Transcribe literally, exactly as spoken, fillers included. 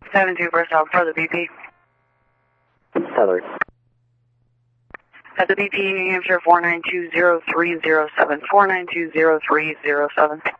seven two first out for the B P. Heather. At the B P, New Hampshire four nine two zero three zero seven, four nine two zero three zero seven.